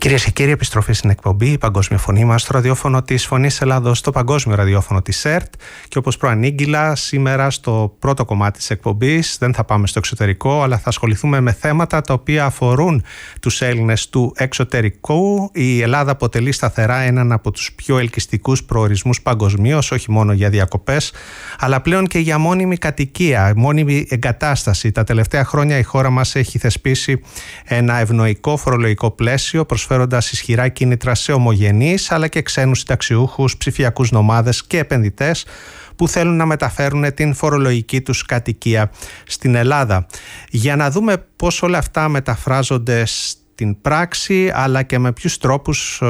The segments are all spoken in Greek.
Κυρίες και κύριοι, επιστροφή στην εκπομπή «Η Παγκόσμια Φωνή» μας στο ραδιόφωνο της Φωνής Ελλάδος, στο παγκόσμιο ραδιόφωνο της ΕΡΤ. Και όπως προανήγγυλα, σήμερα στο πρώτο κομμάτι της εκπομπής δεν θα πάμε στο εξωτερικό, αλλά θα ασχοληθούμε με θέματα τα οποία αφορούν τους Έλληνες του εξωτερικού. Η Ελλάδα αποτελεί σταθερά έναν από τους πιο ελκυστικούς προορισμούς παγκοσμίως, όχι μόνο για διακοπές, αλλά πλέον και για μόνιμη κατοικία, μόνιμη εγκατάσταση. Τα τελευταία χρόνια η χώρα μας έχει θεσπίσει ένα ευνοϊκό φορολογικό πλαίσιο, προσφέροντας ισχυρά κίνητρα σε ομογενείς αλλά και ξένους συνταξιούχους, ψηφιακούς νομάδες και επενδυτές που θέλουν να μεταφέρουν την φορολογική τους κατοικία στην Ελλάδα. Για να δούμε πώς όλα αυτά μεταφράζονται στην πράξη, αλλά και με ποιους τρόπους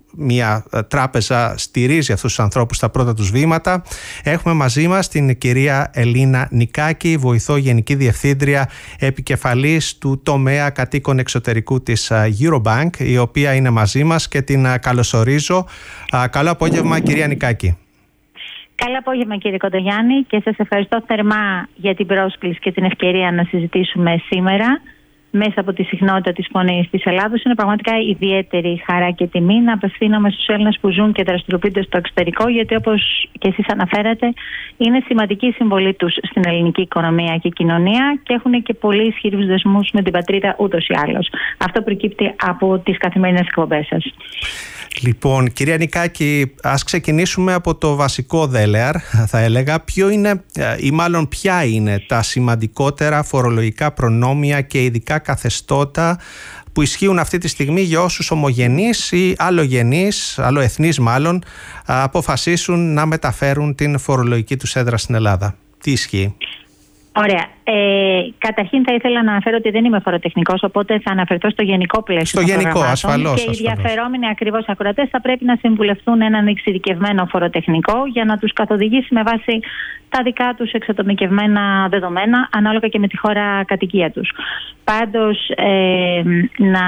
μια τράπεζα στηρίζει αυτούς τους ανθρώπους στα πρώτα τους βήματα, έχουμε μαζί μας την κυρία Ελίνα Νικάκη, βοηθό Γενική Διευθύντρια επικεφαλής του τομέα κατοίκων εξωτερικού της Eurobank, η οποία είναι μαζί μας και την καλωσορίζω. Καλό απόγευμα, κυρία Νικάκη. Καλό απόγευμα, κύριε Κοντογιάννη, και σας ευχαριστώ θερμά για την πρόσκληση και την ευκαιρία να συζητήσουμε σήμερα μέσα από τη συχνότητα της Φωνής της Ελλάδος. Είναι πραγματικά ιδιαίτερη χαρά και τιμή να απευθύνομαι στους Έλληνες που ζουν και δραστηριοποιούνται στο εξωτερικό, γιατί όπως και εσείς αναφέρατε, είναι σημαντική συμβολή τους στην ελληνική οικονομία και κοινωνία και έχουν και πολύ ισχυρούς δεσμούς με την πατρίδα ούτως ή άλλως. Αυτό προκύπτει από τις καθημερινές εκπομπές σας. Λοιπόν, κυρία Νικάκη, ας ξεκινήσουμε από το βασικό δέλεαρ, θα έλεγα. Ποιο είναι, ή μάλλον ποια είναι τα σημαντικότερα φορολογικά προνόμια και ειδικά καθεστώτα που ισχύουν αυτή τη στιγμή για όσους ομογενείς ή αλλογενείς, αλλοεθνείς μάλλον, αποφασίσουν να μεταφέρουν την φορολογική τους έδρα στην Ελλάδα? Τι ισχύει? Ωραία. Καταρχήν θα ήθελα να αναφέρω ότι δεν είμαι φοροτεχνικός, οπότε θα αναφερθώ στο γενικό πλαίσιο. Στο γενικό, ασφαλώς. Και οι ενδιαφερόμενοι ακριβώς ακροατές θα πρέπει να συμβουλευτούν έναν εξειδικευμένο φοροτεχνικό για να τους καθοδηγήσει με βάση τα δικά τους εξατομικευμένα δεδομένα, ανάλογα και με τη χώρα κατοικία τους. Πάντως, να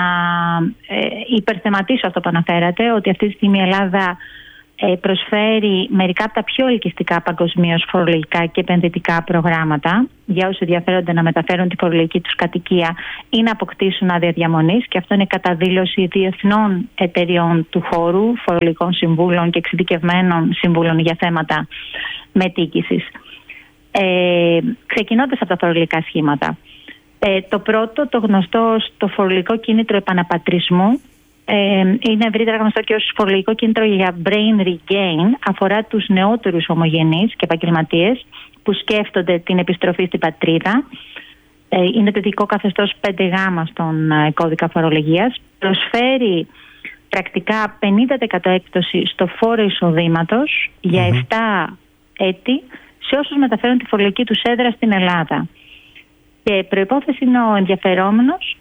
υπερθεματίσω αυτό που αναφέρατε, ότι αυτή τη στιγμή η Ελλάδα προσφέρει μερικά από τα πιο ελκυστικά παγκοσμίως φορολογικά και επενδυτικά προγράμματα για όσους ενδιαφέρονται να μεταφέρουν τη φορολογική τους κατοικία ή να αποκτήσουν άδεια διαμονής, και αυτό είναι κατά δήλωση διεθνών εταιριών του χώρου, φορολογικών συμβούλων και εξειδικευμένων συμβούλων για θέματα μετοίκησης. Ξεκινώντας από τα φορολογικά σχήματα. Το πρώτο, το γνωστό στο φορολογικό κίνητρο επαναπατρισμού, είναι ευρύτερα γνωστό και ως φορολογικό κίνητρο για brain regain, αφορά τους νεότερους ομογενείς και επαγγελματίες που σκέφτονται την επιστροφή στην πατρίδα. Είναι το ειδικό καθεστώς 5Γ στον κώδικα φορολογίας. Προσφέρει πρακτικά 50% έκπτωση στο φόρο εισοδήματος για 7 έτη σε όσους μεταφέρουν τη φορολογική τους έδρα στην Ελλάδα. Και προϋπόθεση είναι ο ενδιαφερόμενος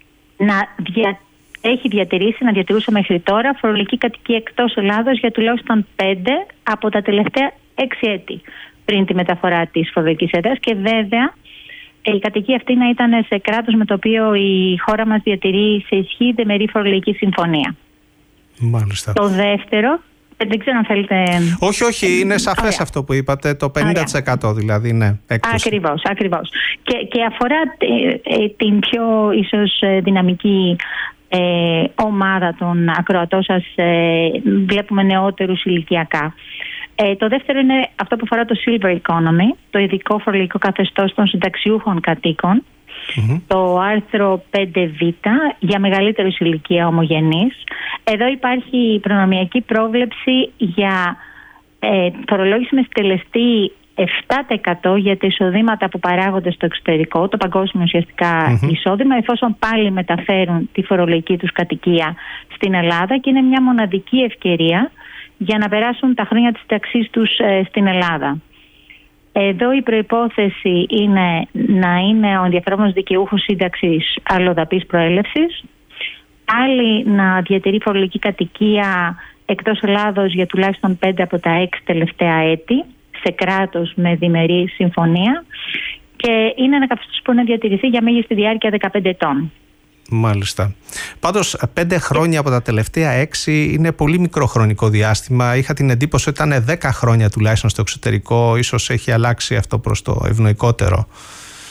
έχει διατηρούσε μέχρι τώρα φορολογική κατοικία εκτός Ελλάδος για τουλάχιστον 5 από τα τελευταία 6 έτη πριν τη μεταφορά της φορολογικής έδρας, και βέβαια η κατοικία αυτή να ήταν σε κράτος με το οποίο η χώρα μας διατηρεί σε ισχύ διμερή φορολογική συμφωνία. Μάλιστα. Το δεύτερο, δεν ξέρω αν θέλετε... Όχι, είναι σαφές αυτό που είπατε, το 50% δηλαδή, ναι. Ακριβώς. Και αφορά την πιο ίσως δυναμική ομάδα των ακροατών σας, βλέπουμε νεότερους ηλικιακά. Το δεύτερο είναι αυτό που αφορά το Silver Economy, το ειδικό φορολογικό καθεστώς των συνταξιούχων κατοίκων, το άρθρο 5Β για μεγαλύτερους ηλικία ομογενείς. Εδώ υπάρχει προνομιακή πρόβλεψη για φορολόγηση με συντελεστή 7% για τα εισοδήματα που παράγονται στο εξωτερικό, το παγκόσμιο ουσιαστικά εισόδημα, εφόσον πάλι μεταφέρουν τη φορολογική τους κατοικία στην Ελλάδα, και είναι μια μοναδική ευκαιρία για να περάσουν τα χρόνια της ταξής τους στην Ελλάδα. Εδώ η προϋπόθεση είναι να είναι ο ενδιαφερόμενος δικαιούχος σύνταξης αλλοδαπής προέλευσης, πάλι να διατηρεί φορολογική κατοικία εκτός Ελλάδος για τουλάχιστον 5 από τα 6 τελευταία έτη, σε κράτος με διμερή συμφωνία, και είναι ένα καθεστώς που να διατηρηθεί για μέγιστη διάρκεια 15 ετών. Μάλιστα. Πάντως 5 χρόνια από τα τελευταία 6 είναι πολύ μικρό χρονικό διάστημα. Είχα την εντύπωση ότι ήταν 10 χρόνια τουλάχιστον στο εξωτερικό. Ίσως έχει αλλάξει αυτό προς το ευνοϊκότερο.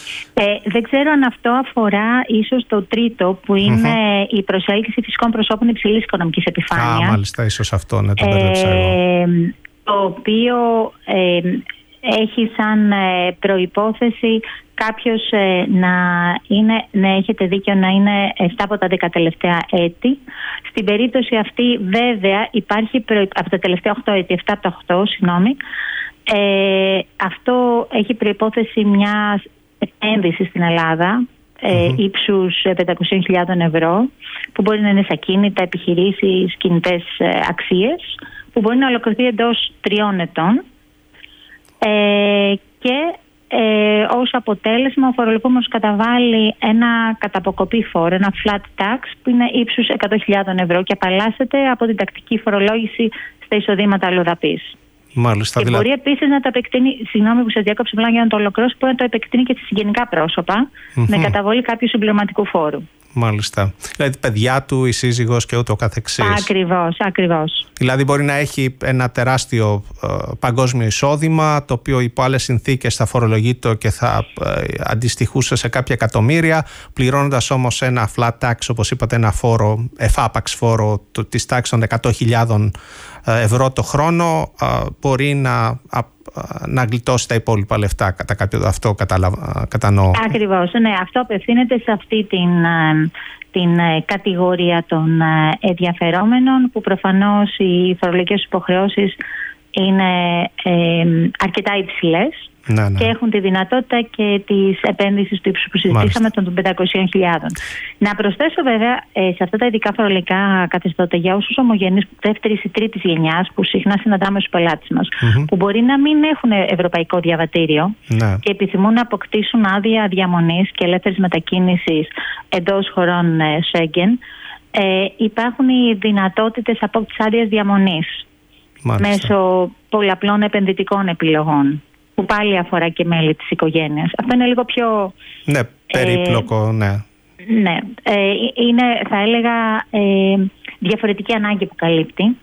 Δεν ξέρω αν αυτό αφορά ίσως το τρίτο, που είναι η προσέλκυση φυσικών προσώπων υψηλής οικονομικής επιφάνειας. Μάλιστα, ίσως αυτό να το μπερδέψα εγώ. Το οποίο έχει σαν προϋπόθεση κάποιος να έχετε δίκιο, να είναι 7 από τα 10 τελευταία έτη. Στην περίπτωση αυτή βέβαια υπάρχει από τα τελευταία 8 έτη, 7 από τα 8, συγγνώμη. Αυτό έχει προϋπόθεση μιας επένδυσης στην Ελλάδα ύψους 500.000 ευρώ, που μπορεί να είναι σε ακίνητα, επιχειρήσεις, κινητές αξίες, που μπορεί να ολοκληρωθεί εντός 3 ετών. Και ως αποτέλεσμα ο φορολογούμενος καταβάλει ένα καταποκοπή φόρο, ένα flat tax, που είναι ύψους 100.000 ευρώ και απαλλάσσεται από την τακτική φορολόγηση στα εισοδήματα αλλοδαπής. Μάλιστα, και μπορεί επίσης να το επεκτείνει, συγγνώμη που σας διάκοψα, για να το ολοκληρώσω, μπορεί να το επεκτείνει και σε συγγενικά πρόσωπα με καταβολή κάποιου συμπληρωματικού φόρου. Μάλιστα. Δηλαδή παιδιά του, η σύζυγος και ούτω καθεξής. Ακριβώς. Δηλαδή μπορεί να έχει ένα τεράστιο παγκόσμιο εισόδημα, το οποίο υπό άλλες συνθήκες θα φορολογείται και θα αντιστοιχούσε σε κάποια εκατομμύρια, πληρώνοντας όμως ένα flat tax, όπως είπατε, ένα φόρο, εφάπαξ φόρο της τάξης των 100.000 ευρώ το χρόνο, μπορεί να γλιτώσει τα υπόλοιπα λεφτά κατά κάποιο, αυτό κατανοώ. Ακριβώς, ναι, αυτό απευθύνεται σε αυτή την κατηγορία των ενδιαφερόμενων, που προφανώς οι φορολογικές υποχρεώσεις είναι αρκετά υψηλές. Και έχουν τη δυνατότητα και της επένδυσης του ύψους που συζητήσαμε των 500.000. Να προσθέσω βέβαια σε αυτά τα ειδικά φορολογικά καθεστώτα για όσους ομογενείς δεύτερης ή τρίτης γενιάς, που συχνά συναντάμε στους πελάτες μας, που μπορεί να μην έχουν ευρωπαϊκό διαβατήριο και επιθυμούν να αποκτήσουν άδεια διαμονής και ελεύθερης μετακίνησης εντός χωρών Σέγγεν, υπάρχουν οι δυνατότητες απόκτησης άδειας διαμονής μέσω πολλαπλών επενδυτικών επιλογών, που πάλι αφορά και μέλη της οικογένειας. Αυτό είναι λίγο πιο... Ναι, περίπλοκο, ναι. Ναι, είναι, θα έλεγα, διαφορετική ανάγκη που καλύπτει,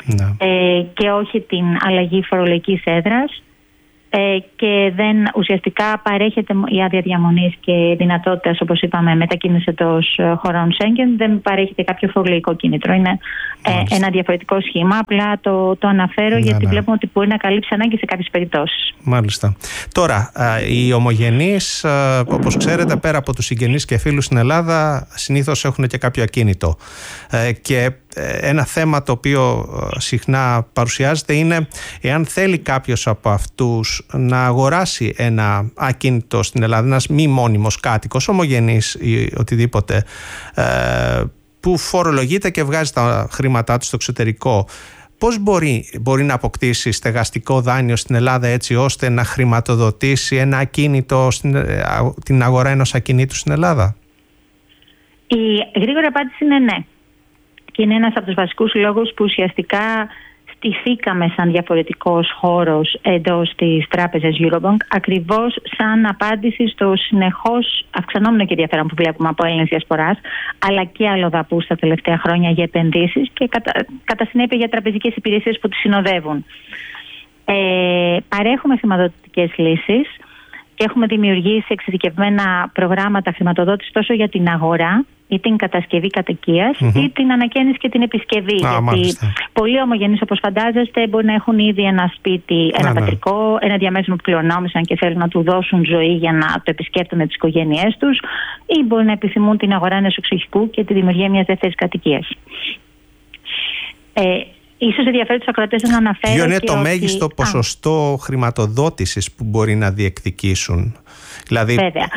και όχι την αλλαγή φορολογικής έδρας, και δεν ουσιαστικά παρέχεται η άδεια διαμονής και δυνατότητας, όπως είπαμε, μετακίνηση εντός χωρών Σέγγεν, δεν παρέχεται κάποιο φορολογικό κίνητρο. Είναι ένα διαφορετικό σχήμα, απλά το αναφέρω γιατί βλέπουμε ότι μπορεί να καλύψει ανάγκη σε κάποιες περιπτώσεις. Μάλιστα. Τώρα, οι ομογενείς, όπως ξέρετε, πέρα από τους συγγενείς και φίλους στην Ελλάδα, συνήθως έχουν και κάποιο ακίνητο. Και ένα θέμα το οποίο συχνά παρουσιάζεται είναι εάν θέλει κάποιος από αυτούς να αγοράσει ένα ακίνητο στην Ελλάδα, ένας μη μόνιμος κάτοικος, ομογενής ή οτιδήποτε, που φορολογείται και βγάζει τα χρήματά του στο εξωτερικό, πώς μπορεί να αποκτήσει στεγαστικό δάνειο στην Ελλάδα έτσι ώστε να χρηματοδοτήσει ένα ακίνητο, την αγορά ενός ακινήτου στην Ελλάδα? Η γρήγορη απάντηση είναι ναι. Και είναι ένας από τους βασικούς λόγους που ουσιαστικά στηθήκαμε σαν διαφορετικός χώρος εντός της τράπεζας Eurobank, ακριβώς σαν απάντηση στο συνεχώς αυξανόμενο και ενδιαφέρον που βλέπουμε από Έλληνες διασποράς, αλλά και αλλοδαπούς τα τελευταία χρόνια για επενδύσεις και κατά συνέπεια για τραπεζικές υπηρεσίες που τις συνοδεύουν. Παρέχουμε χρηματοδοτικές λύσεις και έχουμε δημιουργήσει εξειδικευμένα προγράμματα χρηματοδότησης τόσο για την αγορά ή την κατασκευή κατοικίας ή την ανακαίνιση και την επισκευή. Γιατί πολλοί ομογενείς, όπως φαντάζεστε, μπορεί να έχουν ήδη ένα σπίτι, ένα πατρικό, ένα διαμέσιμο που κληρονόμησαν και θέλουν να του δώσουν ζωή για να το επισκέπτονται τις οικογένειές τους, ή μπορεί να επιθυμούν την αγορά ενός εξοχικού και τη δημιουργία μιας δεύτερης κατοικίας. Ίσως ενδιαφέρει τους ακροατές να αναφέρω. Ποιο είναι το μέγιστο ποσοστό χρηματοδότησης που μπορεί να διεκδικήσουν? Δηλαδή... Βέβαια.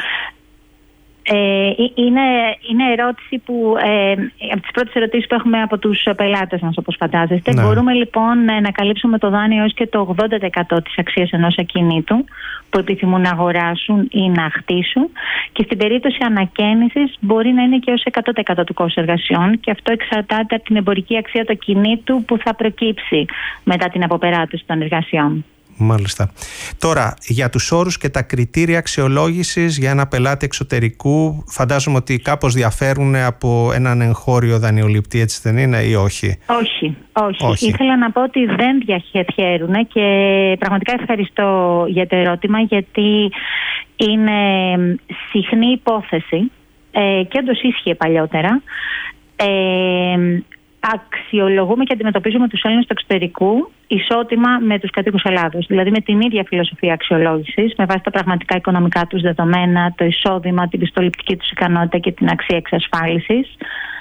Είναι ερώτηση που από τις πρώτες ερωτήσεις που έχουμε από τους πελάτες μας, όπως φαντάζεστε. Μπορούμε λοιπόν να καλύψουμε το δάνειο έως και το 80% της αξίας ενός ακινήτου που επιθυμούν να αγοράσουν ή να χτίσουν, και στην περίπτωση ανακαίνησης μπορεί να είναι και έως 100% του κόστου εργασιών, και αυτό εξαρτάται από την εμπορική αξία του ακινήτου που θα προκύψει μετά την αποπεράτωση των εργασιών. Μάλιστα. Τώρα, για τους όρους και τα κριτήρια αξιολόγησης για ένα πελάτη εξωτερικού, φαντάζομαι ότι κάπως διαφέρουν από έναν εγχώριο δανειοληπτή, έτσι δεν είναι, ή όχι? Όχι. Ήθελα να πω ότι δεν διαφέρουν και πραγματικά ευχαριστώ για το ερώτημα, γιατί είναι συχνή υπόθεση και όντως ίσχυε παλιότερα. Αξιολογούμε και αντιμετωπίζουμε τους Έλληνες του εξωτερικού ισότιμα με τους κατοίκους Ελλάδος. Δηλαδή με την ίδια φιλοσοφία αξιολόγησης, με βάση τα πραγματικά οικονομικά τους δεδομένα, το εισόδημα, την πιστοληπτική τους ικανότητα και την αξία εξασφάλισης.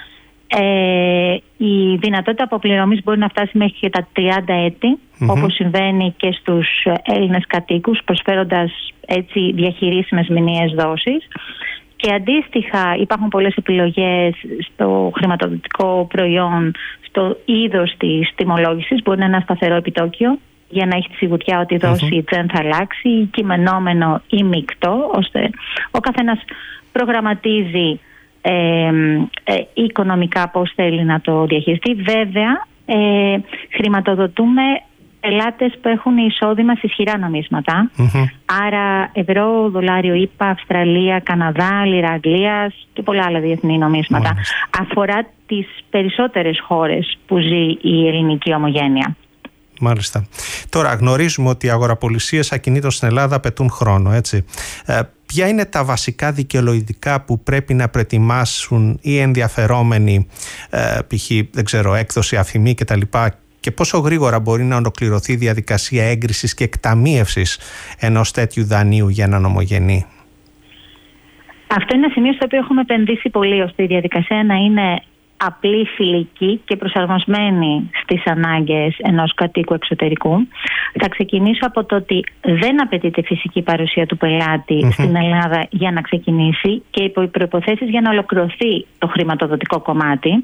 Η δυνατότητα αποπληρωμής μπορεί να φτάσει μέχρι και τα 30 έτη, όπως συμβαίνει και στους Έλληνες κατοίκους, προσφέροντας έτσι διαχειρίσιμες μηνιαίες δόσεις. Και αντίστοιχα υπάρχουν πολλές επιλογές στο χρηματοδοτικό προϊόν, στο είδος της τιμολόγησης. Μπορεί να είναι ένα σταθερό επιτόκιο για να έχει τη σιγουριά ότι η δόση δεν θα αλλάξει, κειμενόμενο ή μεικτό, ώστε ο καθένας προγραμματίζει οικονομικά πώς θέλει να το διαχειριστεί. Βέβαια, χρηματοδοτούμε πελάτες που έχουν εισόδημα σε ισχυρά νομίσματα. Άρα ευρώ, δολάριο, ΗΠΑ, Αυστραλία, Καναδά, λίρα Αγγλίας και πολλά άλλα διεθνή νομίσματα. Αφορά τις περισσότερες χώρες που ζει η ελληνική ομογένεια. Μάλιστα. Τώρα γνωρίζουμε ότι οι αγοραπολισίες ακινήτων στην Ελλάδα απαιτούν χρόνο, έτσι. Ποια είναι τα βασικά δικαιολογητικά που πρέπει να προετοιμάσουν οι ενδιαφερόμενοι, π.χ. δεν ξέρω, έκδοση, αφημί κτλ., και πόσο γρήγορα μπορεί να ολοκληρωθεί η διαδικασία έγκρισης και εκταμίευσης ενός τέτοιου δανείου για έναν ομογενή? Αυτό είναι ένα σημείο στο οποίο έχουμε επενδύσει πολύ, ώστε η διαδικασία να είναι απλή, φιλική και προσαρμοσμένη στις ανάγκες ενός κατοίκου εξωτερικού. Θα ξεκινήσω από το ότι δεν απαιτείται φυσική παρουσία του πελάτη στην Ελλάδα για να ξεκινήσει και υπό οι προϋποθέσεις για να ολοκληρωθεί το χρηματοδοτικό κομμάτι.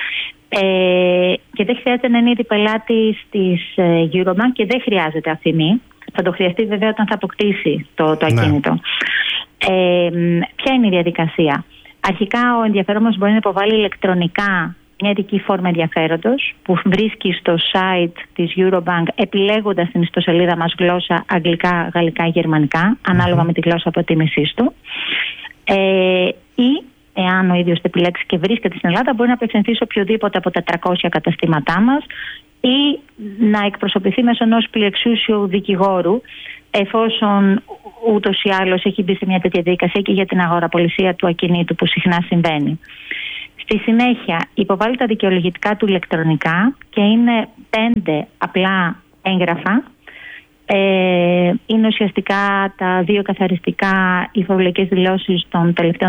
Και δεν χρειάζεται να είναι ήδη πελάτης της Eurobank και δεν χρειάζεται αφημί. Θα το χρειαστεί βέβαια όταν θα αποκτήσει το ακίνητο. Ποια είναι η διαδικασία? Αρχικά ο ενδιαφερόμενος μπορεί να υποβάλει ηλεκτρονικά μια ειδική φόρμα ενδιαφέροντος που βρίσκει στο site της Eurobank, επιλέγοντας την ιστοσελίδα μας γλώσσα αγγλικά, γαλλικά, γερμανικά, ανάλογα με τη γλώσσα αποτίμησής του. Ή εάν ο ίδιος το επιλέξει και βρίσκεται στην Ελλάδα, μπορεί να απευθυνθεί σε οποιοδήποτε από τα 300 καταστήματά μας ή να εκπροσωπηθεί μέσω ενός πληεξούσιου δικηγόρου, εφόσον ούτως ή άλλως έχει μπει σε μια τέτοια διαδικασία και για την αγοραπολισία του ακινήτου, που συχνά συμβαίνει. Στη συνέχεια υποβάλλει τα δικαιολογητικά του ηλεκτρονικά και είναι 5 απλά έγγραφα. Είναι ουσιαστικά τα 2 καθαριστικά, οι φορολογικές δηλώσεις των τελευταίων